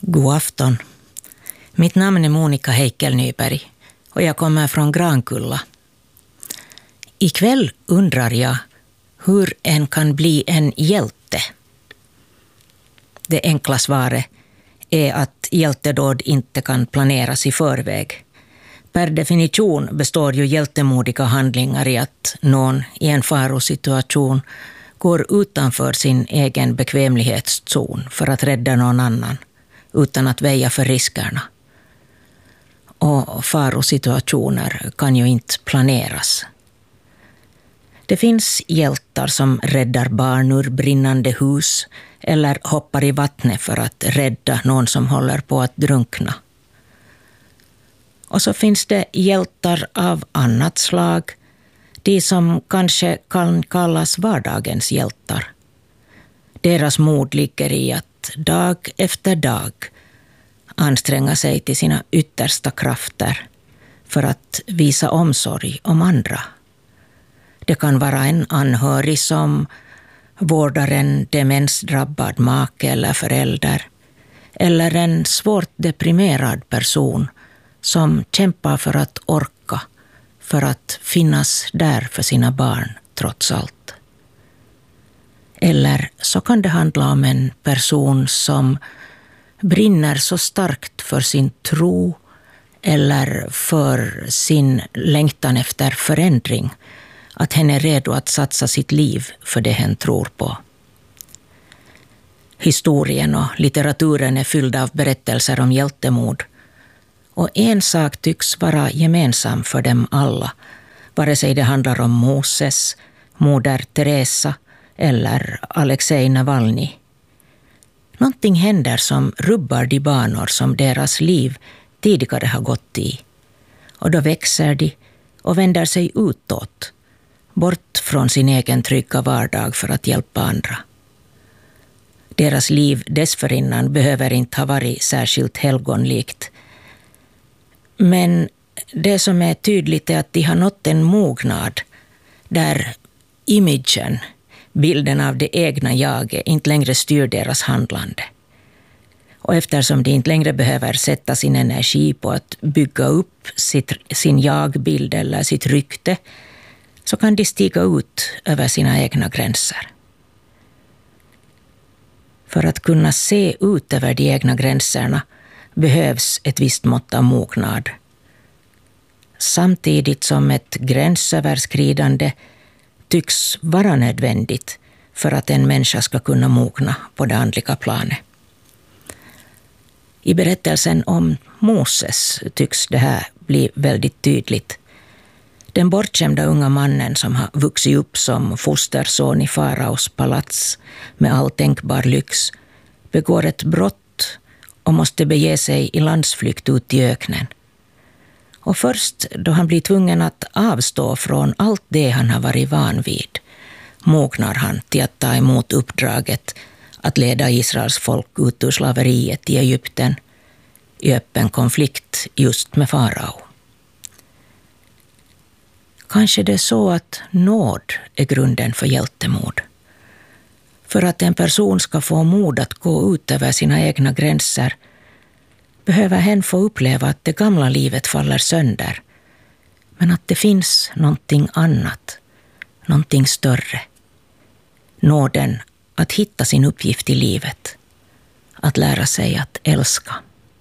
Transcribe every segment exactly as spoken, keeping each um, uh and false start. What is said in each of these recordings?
God afton. Mitt namn är Monica Heikel Nyberg och jag kommer från Grankulla. Ikväll undrar jag hur en kan bli en hjälte. Det enkla svaret är att hjältedåd inte kan planeras i förväg. Per definition består ju hjältemodiga handlingar i att någon i en farosituation går utanför sin egen bekvämlighetszon för att rädda någon annan utan att väja för riskerna. Och farosituationer kan ju inte planeras. Det finns hjältar som räddar barn ur brinnande hus eller hoppar i vattnet för att rädda någon som håller på att drunkna. Och så finns det hjältar av annat slag, de som kanske kan kallas vardagens hjältar. Deras mod ligger i att dag efter dag anstränga sig till sina yttersta krafter för att visa omsorg om andra. Det kan vara en anhörig som vårdar en demensdrabbad make eller förälder, eller en svårt deprimerad person som kämpar för att orka, för att finnas där för sina barn trots allt. Eller så kan det handla om en person som brinner så starkt för sin tro eller för sin längtan efter förändring att hen är redo att satsa sitt liv för det hen tror på. Historien och litteraturen är fyllda av berättelser om hjältemod. Och en sak tycks vara gemensam för dem alla, vare sig det handlar om Moses, moder Teresa eller Alexej Navalny. Någonting händer som rubbar de banor som deras liv tidigare har gått i. Och då växer de och vänder sig utåt, bort från sin egen trygga vardag för att hjälpa andra. Deras liv dessförinnan behöver inte ha varit särskilt helgonlikt. Men det som är tydligt är att de har nått en mognad där imagen, bilden av det egna jaget, inte längre styr deras handlande. Och eftersom de inte längre behöver sätta sin energi på att bygga upp sitt, sin jagbild eller sitt rykte, så kan de stiga ut över sina egna gränser. För att kunna se ut över de egna gränserna behövs ett visst mått av mognad. Samtidigt som ett gränsöverskridande tycks vara nödvändigt för att en människa ska kunna mogna på det andliga planet. I berättelsen om Moses tycks det här bli väldigt tydligt. Den bortskämda unga mannen som har vuxit upp som fosterson i faraos palats med all tänkbar lyx begår ett brott och måste bege sig i landsflykt ut i öknen. Och först då han blir tvungen att avstå från allt det han har varit van vid, mognar han till att ta emot uppdraget att leda Israels folk ut ur slaveriet i Egypten i öppen konflikt just med farao. Kanske det är så att nåd är grunden för hjältemod. För att en person ska få mod att gå ut över sina egna gränser behöver hen få uppleva att det gamla livet faller sönder, men att det finns någonting annat, någonting större. Nåden att hitta sin uppgift i livet, att lära sig att älska.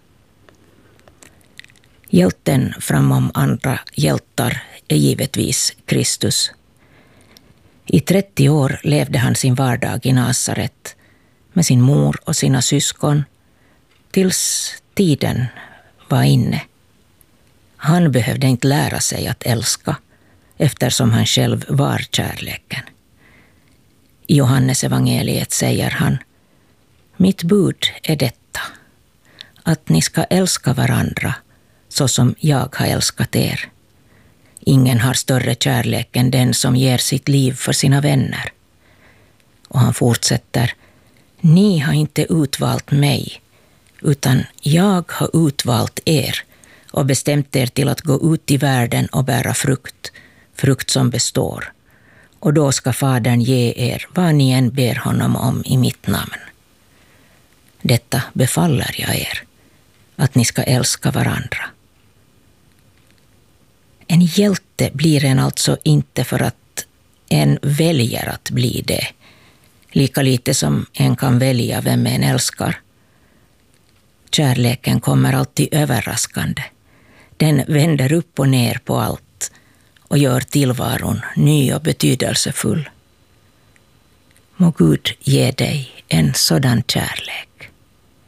Hjälten framom andra hjältar är givetvis Kristus. I trettio år levde han sin vardag i Nasaret med sin mor och sina syskon tills tiden var inne. Han behövde inte lära sig att älska eftersom han själv var kärleken. I Johannes evangeliet säger han: mitt bud är detta, att ni ska älska varandra så som jag har älskat er. Ingen har större kärlek än den som ger sitt liv för sina vänner. Och han fortsätter: ni har inte utvalt mig, utan jag har utvalt er och bestämt er till att gå ut i världen och bära frukt, frukt som består. Och då ska Fadern ge er vad ni än ber honom om i mitt namn. Detta befaller jag er, att ni ska älska varandra. En hjälte blir en alltså inte för att en väljer att bli det, lika lite som en kan välja vem en älskar. Kärleken kommer alltid överraskande. Den vänder upp och ner på allt och gör tillvaron ny och betydelsefull. Må Gud ge dig en sådan kärlek.